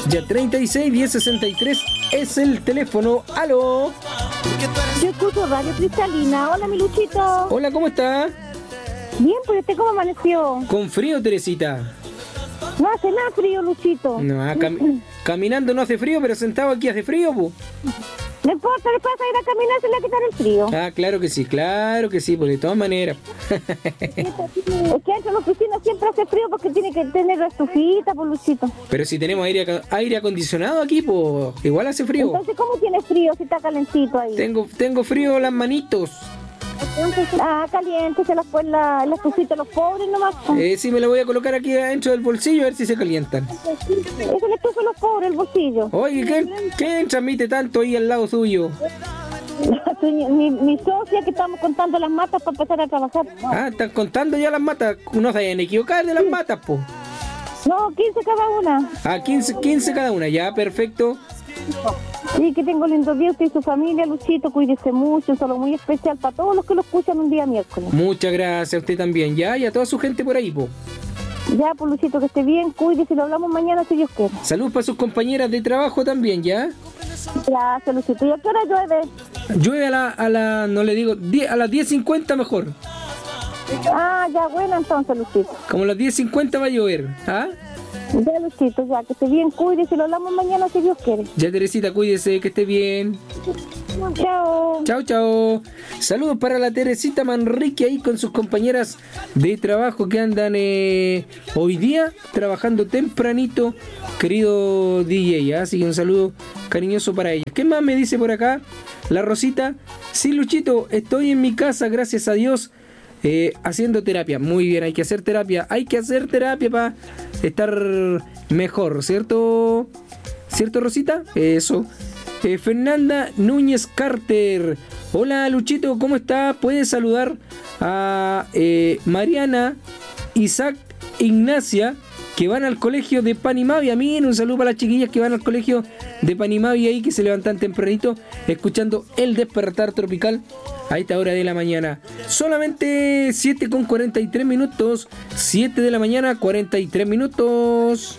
Ya 36 1063 es el teléfono. ¡Aló! Yo escucho Radio Cristalina. Hola, mi Luchito. Hola, ¿cómo está? Bien, pues ¿usted cómo amaneció? Con frío, Teresita. No hace nada frío, Luchito. No, caminando no hace frío, pero sentado aquí hace frío, po. No importa, después vas a ir a caminar, se le va a quitar el frío. Ah, claro que sí, pues de todas maneras. Es que entre la oficina siempre hace frío porque tiene que tener la estufita, pues, Luchito. Pero si tenemos aire acondicionado aquí, pues igual hace frío. Entonces, ¿cómo tiene frío si está calentito ahí? Tengo frío en las manitos. Caliente, se las pone la estufita de los pobres nomás. Sí, me la voy a colocar aquí adentro del bolsillo a ver si se calientan. Es la estufa de los pobres, el bolsillo. Oye, ¿quién transmite tanto ahí al lado suyo? Mi socia, que estamos contando las matas para empezar a trabajar. Ah, están contando ya las matas. No se vayan a equivocar de las matas, po. No, 15 cada una. Ah, 15 cada una, ya, perfecto. Sí, que tengo lindo día usted y su familia, Luchito, cuídese mucho, un saludo muy especial para todos los que lo escuchan un día miércoles. Muchas gracias a usted también, ya, y a toda su gente por ahí, po. Ya, pues Luchito, que esté bien, cuídese y lo hablamos mañana si Dios quiere. Salud para sus compañeras de trabajo también, ¿ya? Gracias, Luchito. ¿Y a qué hora llueve? Llueve no le digo, a las 10:50 mejor. Ah, ya, bueno, entonces, Luchito. Como a las 10:50 va a llover, ¿ah? Ya, Luchito, ya, que esté bien, cuídese y lo hablamos mañana si Dios quiere. Ya, Teresita, cuídese, que esté bien. Chao. Chao. Saludos para la Teresita Manrique ahí con sus compañeras de trabajo que andan hoy día trabajando tempranito, querido DJ. Así que un saludo cariñoso para ellos. ¿Qué más me dice por acá? La Rosita. Sí, Luchito, estoy en mi casa, gracias a Dios, haciendo terapia. Muy bien, hay que hacer terapia para estar mejor, ¿cierto? ¿Cierto, Rosita? Eso. Fernanda Núñez Carter. Hola, Luchito, ¿cómo está? Puedes saludar a Mariana, Isaac, Ignacia, que van al colegio de Panimavia. Miren, un saludo para las chiquillas que van al colegio de Panimavia ahí, que se levantan tempranito escuchando el despertar tropical a esta hora de la mañana. Solamente 7:43 minutos. 7 de la mañana, 43 minutos.